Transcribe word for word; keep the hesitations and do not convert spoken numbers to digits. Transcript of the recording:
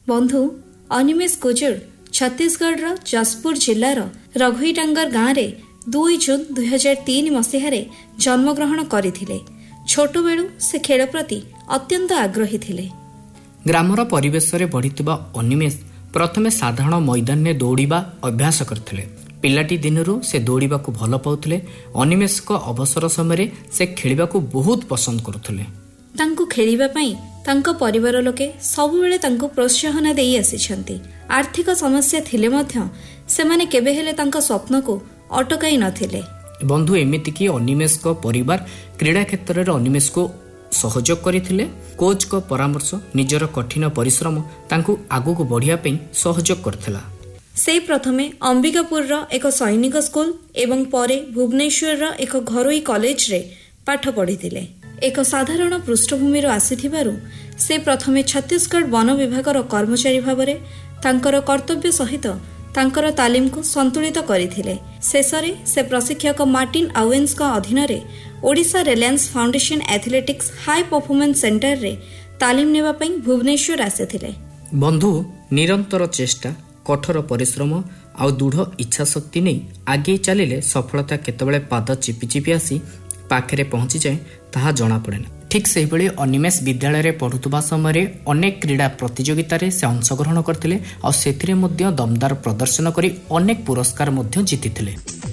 बंधु अनिमेष गुजुर छत्तीसगढ़ जाजपुर जिलार रघुईटांगर गाँव में दुई जून दुई हजार तीन मसीह जन्मग्रहण करथिले। छोट बेलू से खेल प्रति अत्यंत आग्रही थिले। ग्रामर परिवेश रे बढ़िथिबा अनिमेष प्रथमे साधारण मैदान में दौड़िबा अभ्यास करथिले। पिलाटी दिनरू से दौड़िबा को भल पाउथिले। अनिमेष को अवसर समय से खेलिबा को बहुत पसंद करुथिले। तांको खेलिबा पई तांको परिवार लोके सबुबेले तांको प्रोत्साहन देई आसिछंती। आर्थिक समस्या थिले मध्य सेमाने केबे हेले तांको स्वप्न को अटकाई नथिले। बंधु एमिति कि अनिमेष को परिवार क्रीड़ा क्षेत्र में अनिमेष को सहयोग करथिले। कोच को परामर्श निजर कठिन परिश्रम तांको आगु को बढ़िया पई सहयोग करथिला। से प्रथमे अंबिकापुर रो एक सैनिक स्कूल एवं परे भुवनेश्वर रो एक घरोई कॉलेज रे पाठ पढ़िथिले। एक साधारण पृष्ठभूमि आसीथिबारु से प्रथमे छत्तीसगढ़ वन विभाग कर्मचारी भावरे तांकर कर्तव्य सहित तांकर तालीम को संतुलित करथिले। शेषरे से प्रशिक्षक मार्टिन आवेन्स का अधीन रे Odisha Reliance foundation athletics high performance centre रे तालीम नेबा पई भुवनेश्वर आसीथिले। बंधु निरंतर चेष्टा कठोर परिश्रम आउ दृढ़ इच्छा शक्ति नहीं आगे चलिले सफलता केतबेले पाद चिपि चिपि आसी पाखरे पहुंची जाए ताहा जना पड़ेना। ठीक से ही अनिमेष विद्यालय रे पढ़ुवा समय अनेक क्रीड़ा प्रतियोगितार से अंशग्रहण करते और से दमदार प्रदर्शन कर अनेक पुरस्कार जीति।